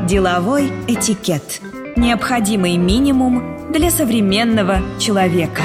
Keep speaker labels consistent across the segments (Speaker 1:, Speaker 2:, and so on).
Speaker 1: Деловой этикет. Необходимый минимум для современного человека.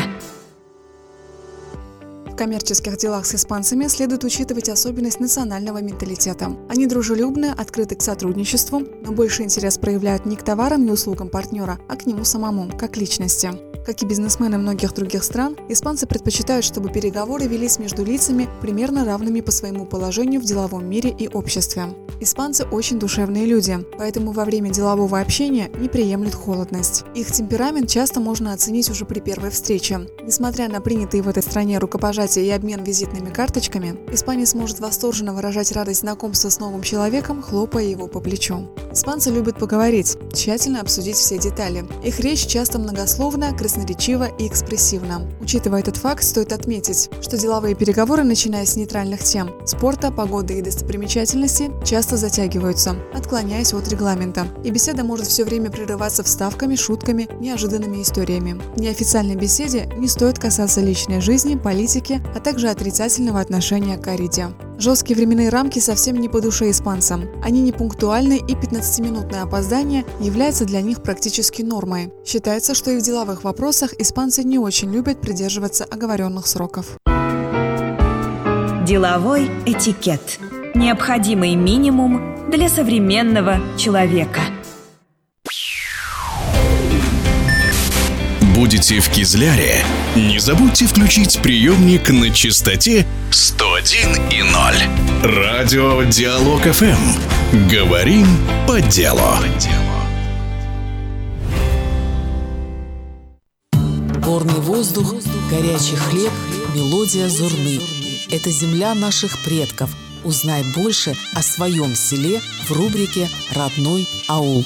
Speaker 2: В коммерческих делах с испанцами следует учитывать особенность национального менталитета. Они дружелюбны, открыты к сотрудничеству, но больше интерес проявляют не к товарам и услугам партнера, а к нему самому, как личности. Как и бизнесмены многих других стран, испанцы предпочитают, чтобы переговоры велись между лицами, примерно равными по своему положению в деловом мире и обществе. Испанцы очень душевные люди, поэтому во время делового общения не приемлют холодность. Их темперамент часто можно оценить уже при первой встрече. Несмотря на принятые в этой стране рукопожатия и обмен визитными карточками, испанец может восторженно выражать радость знакомства с новым человеком, хлопая его по плечу. Испанцы любят поговорить, тщательно обсудить все детали. Их речь часто многословна, красноречива и экспрессивна. Учитывая этот факт, стоит отметить, что деловые переговоры, начиная с нейтральных тем – спорта, погоды и достопримечательностей, часто затягиваются, отклоняясь от регламента. И беседа может все время прерываться вставками, шутками, неожиданными историями. В неофициальной беседе не стоит касаться личной жизни, политики, а также отрицательного отношения к корриде. Жесткие временные рамки совсем не по душе испанцам. Они непунктуальны, и 15-минутное опоздание является для них практически нормой. Считается, что и в деловых вопросах испанцы не очень любят придерживаться оговоренных сроков.
Speaker 1: Деловой этикет. Необходимый минимум для современного человека.
Speaker 3: Будете в Кизляре? Не забудьте включить приемник на частоте 101,0. Радио Диалог ФМ. Говорим по делу.
Speaker 4: Горный воздух, горячий хлеб, мелодия зурны. Это земля наших предков. Узнай больше о своем селе в рубрике «Родной аул».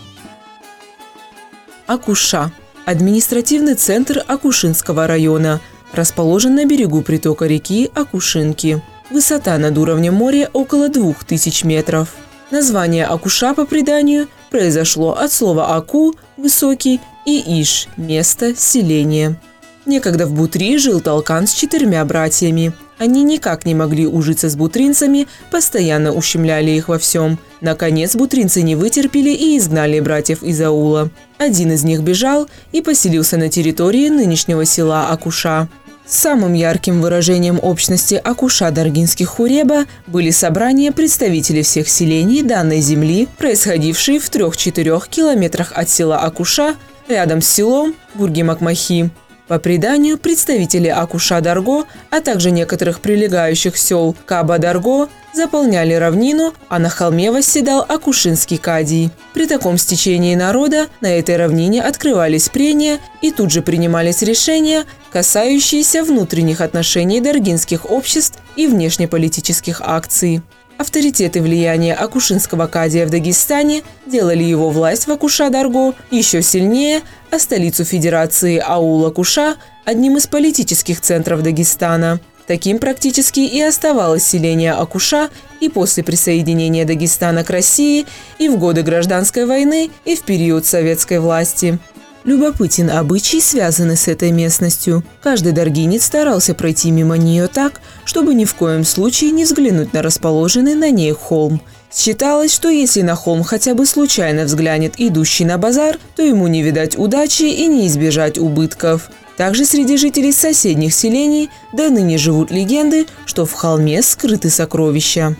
Speaker 5: Акуша. Административный центр Акушинского района. Расположен на берегу притока реки Акушинки. Высота над уровнем моря около 2000 метров. Название Акуша по преданию произошло от слова «аку» – «высокий» и «иш» – «место, селение». Некогда в Бутри жил Толкан с 4 братьями. Они никак не могли ужиться с бутринцами, постоянно ущемляли их во всем. Наконец, бутринцы не вытерпели и изгнали братьев из аула. Один из них бежал и поселился на территории нынешнего села Акуша. Самым ярким выражением общности Акуша Даргинских Хуреба были собрания представителей всех селений данной земли, происходившие в 3-4 километрах от села Акуша, рядом с селом Бурги-Макмахи. По преданию, представители Акуша-Дарго, а также некоторых прилегающих сел Каба-Дарго заполняли равнину, а на холме восседал Акушинский кадий. При таком стечении народа на этой равнине открывались прения и тут же принимались решения, касающиеся внутренних отношений даргинских обществ и внешнеполитических акций. Авторитет и влияние Акушинского кадия в Дагестане делали его власть в Акуша-Дарго еще сильнее, а столицу федерации Аул-Акуша одним из политических центров Дагестана. Таким практически и оставалось селение Акуша и после присоединения Дагестана к России, и в годы гражданской войны, и в период советской власти. Любопытен обычай, связанный с этой местностью. Каждый даргинец старался пройти мимо нее так, чтобы ни в коем случае не взглянуть на расположенный на ней холм. Считалось, что если на холм хотя бы случайно взглянет идущий на базар, то ему не видать удачи и не избежать убытков. Также среди жителей соседних селений до ныне живут легенды, что в холме скрыты сокровища.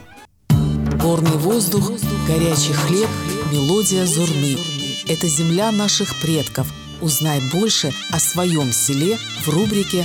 Speaker 4: Горный воздух, горячий хлеб, мелодия зурны. Это земля наших предков. Узнай больше о своем селе в рубрике